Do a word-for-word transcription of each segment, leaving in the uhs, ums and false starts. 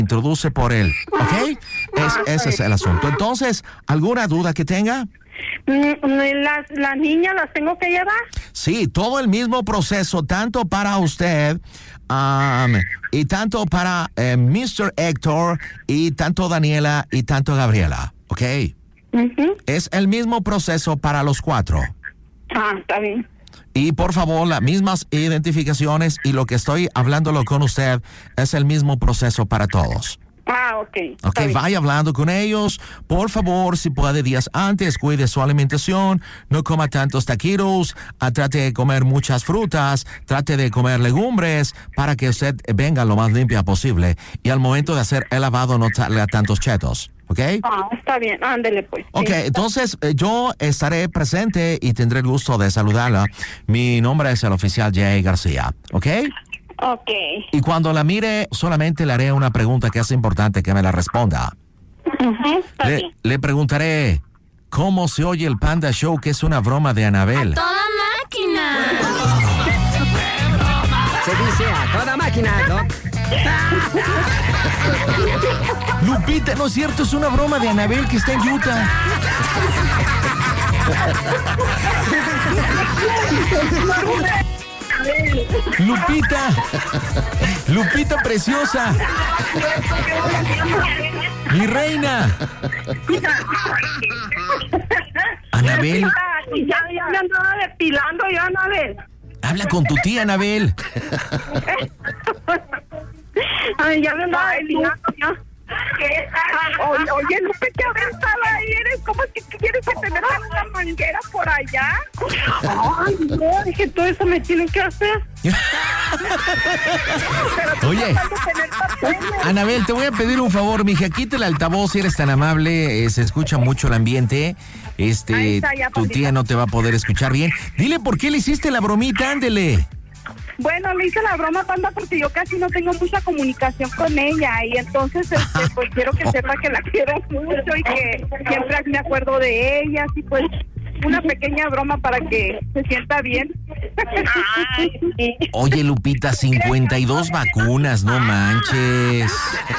introduce por él, ¿ok? Es, ese es el asunto. Entonces, ¿alguna duda que tenga? ¿Las, las niñas las tengo que llevar? Sí, todo el mismo proceso, tanto para usted um, y tanto para eh, mister Héctor y tanto Daniela y tanto Gabriela, ¿ok? Uh-huh. Es el mismo proceso para los cuatro. Ah, está bien. Y por favor, las mismas identificaciones y lo que estoy hablándolo con usted es el mismo proceso para todos. Ah, ok. Ok, vaya hablando con ellos. Por favor, si puede días antes, cuide su alimentación, no coma tantos taquitos, ah, trate de comer muchas frutas, trate de comer legumbres para que usted venga lo más limpia posible. Y al momento de hacer el lavado no darle a tantos chetos. ¿Ok? Ah, está bien, ándele pues. Ok, Sí. entonces eh, yo estaré presente y tendré el gusto de saludarla. Mi nombre es el oficial Jay García, ¿ok? Ok. Y cuando la mire, solamente le haré una pregunta que es importante que me la responda. Uh-huh, está Le, bien. le preguntaré, ¿cómo se oye el Panda Show que es una broma de Anabel? ¡Toda máquina! Se dice a toda máquina, ¿no? Lupita, no es cierto, es una broma de Anabel que está en Utah. Lupita, Lupita preciosa, mi reina. Anabel, Ya, ya me andaba depilando yo, Anabel. habla con tu tía Anabel. Ay, ya me andaba depilando yo. Oye, oye, no sé qué aventada eres. ¿Cómo es que quieres que te metan una manguera por allá? Ay, no, dije, todo eso me tienen que hacer. Oye, Anabel, te voy a pedir un favor, mija, quítale el altavoz si eres tan amable, eh, se escucha mucho el ambiente. Ahí Este, está, ya, tu papita. tía no te va a poder escuchar bien. Dile por qué le hiciste la bromita, ándele. Bueno, le hice la broma, Panda, porque yo casi no tengo mucha comunicación con ella y entonces este, pues quiero que sepa que la quiero mucho y que siempre me acuerdo de ella, así pues una pequeña broma para que se sienta bien. Oye, Lupita, cincuenta y dos vacunas, no manches.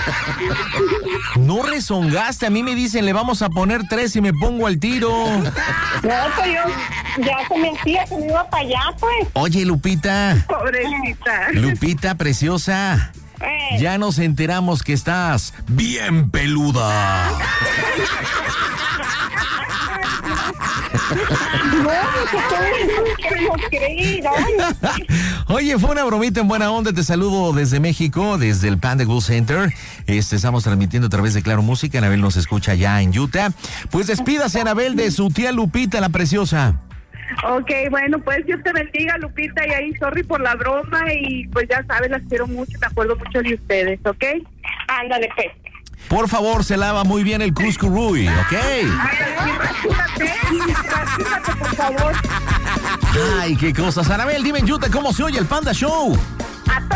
No rezongaste, a mí me dicen le vamos a poner tres y me pongo al tiro. No, pues yo ya se me hacía que me iba para allá, pues. Oye, Lupita, Pobrecita. Lupita preciosa, Eh, ya nos enteramos que estás bien peluda. no, que no creí, no. Oye, fue una bromita en buena onda. Te saludo desde México, desde el Panda Cool Center. Este, estamos transmitiendo a través de Claro Música. Anabel nos escucha ya en Utah. Pues despídase, Anabel, de su tía Lupita, la preciosa. Ok, bueno, pues Dios te bendiga, Lupita, y ahí sorry por la broma y pues ya sabes, las quiero mucho, me acuerdo mucho de ustedes, ¿ok? Ándale, pues. Por favor, se lava muy bien el Cuscurruy, ¿ok? Practícate, por favor. Ay, qué cosas. Anabel, dime en Utah, ¿cómo se oye el Panda Show?